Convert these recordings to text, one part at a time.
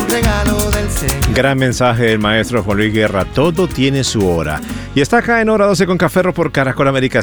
regalo del Señor. Gran mensaje del maestro Juan Luis Guerra. Todo tiene su hora. Y está acá en Hora 12 con Café por Caracol América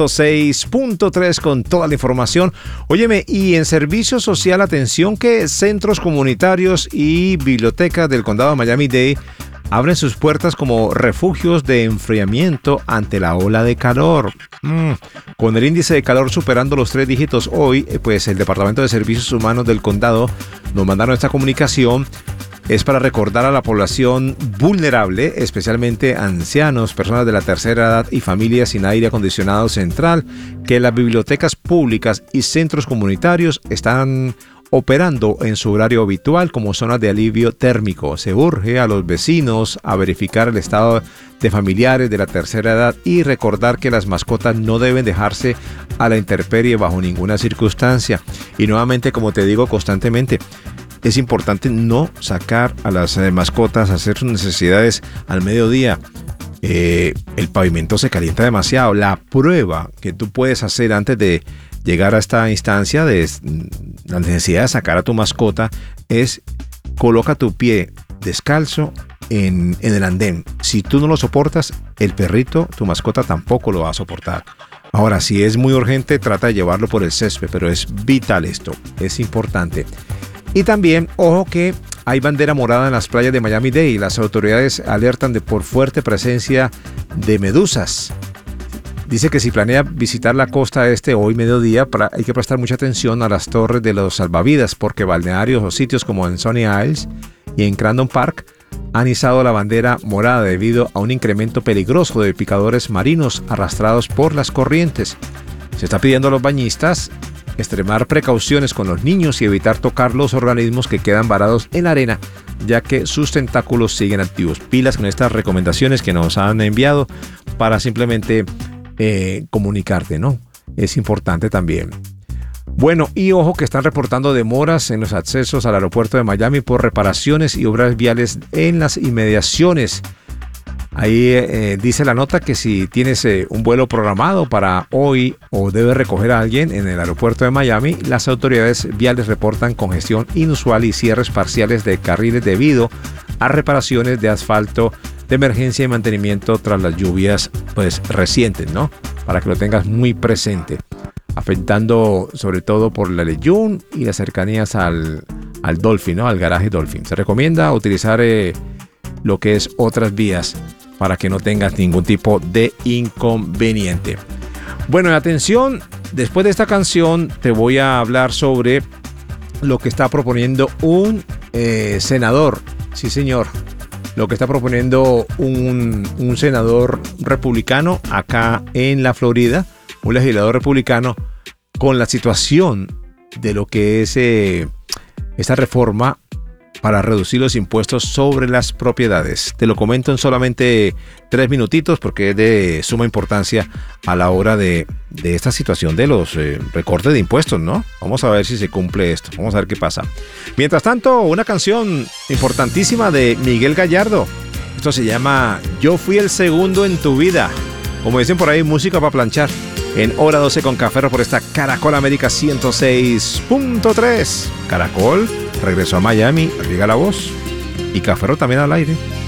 106.3 con toda la información. Óyeme, y en servicio social, atención que centros comunitarios y bibliotecas del condado de Miami-Dade abren sus puertas como refugios de enfriamiento ante la ola de calor. Con el índice de calor superando los 3 dígitos hoy, pues el Departamento de Servicios Humanos del condado nos mandaron esta comunicación. Es para recordar a la población vulnerable, especialmente ancianos, personas de la tercera edad y familias sin aire acondicionado central, que las bibliotecas públicas y centros comunitarios están operando en su horario habitual como zonas de alivio térmico. Se urge a los vecinos a verificar el estado de familiares de la tercera edad y recordar que las mascotas no deben dejarse a la intemperie bajo ninguna circunstancia. Y nuevamente, como te digo constantemente, es importante no sacar a las mascotas a hacer sus necesidades al mediodía. El pavimento se calienta demasiado. La prueba que tú puedes hacer antes de llegar a esta instancia de la necesidad de sacar a tu mascota es coloca tu pie descalzo en el andén. Si tú no lo soportas, el perrito, tu mascota, tampoco lo va a soportar. Ahora, si es muy urgente, trata de llevarlo por el césped, pero es vital esto, es importante. Y también, ojo que hay bandera morada en las playas de Miami-Dade y las autoridades alertan por fuerte presencia de medusas. Dice que si planea visitar la costa este hoy mediodía, hay que prestar mucha atención a las torres de los salvavidas porque balnearios o sitios como en Sunny Isles y en Crandon Park han izado la bandera morada debido a un incremento peligroso de picadores marinos arrastrados por las corrientes. Se está pidiendo a los bañistas extremar precauciones con los niños y evitar tocar los organismos que quedan varados en la arena, ya que sus tentáculos siguen activos. Pilas con estas recomendaciones que nos han enviado para simplemente comunicarte, ¿no? Es importante también. Bueno, y ojo que están reportando demoras en los accesos al aeropuerto de Miami por reparaciones y obras viales en las inmediaciones. Ahí dice la nota que si tienes un vuelo programado para hoy o debes recoger a alguien en el aeropuerto de Miami, las autoridades viales reportan congestión inusual y cierres parciales de carriles debido a reparaciones de asfalto de emergencia y mantenimiento tras las lluvias pues recientes, ¿no? Para que lo tengas muy presente, afectando sobre todo por la Leyún y las cercanías al Dolphin, ¿no? Al garaje Dolphin. Se recomienda utilizar lo que es otras vías para que no tengas ningún tipo de inconveniente. Bueno, atención, después de esta canción te voy a hablar sobre lo que está proponiendo un senador. Sí, señor. Lo que está proponiendo un senador republicano acá en la Florida, un legislador republicano, con la situación de lo que es esta reforma para reducir los impuestos sobre las propiedades. Te lo comento en solamente 3 minutitos porque es de suma importancia a la hora de esta situación de los recortes de impuestos, ¿no? Vamos a ver si se cumple esto. Vamos a ver qué pasa. Mientras tanto, una canción importantísima de Miguel Gallardo. Esto se llama Yo fui el segundo en tu vida. Como dicen por ahí, música para planchar. En Hora 12 con Café por esta Caracol América 106.3. Caracol regresó a Miami, riega la voz. Y Café también al aire.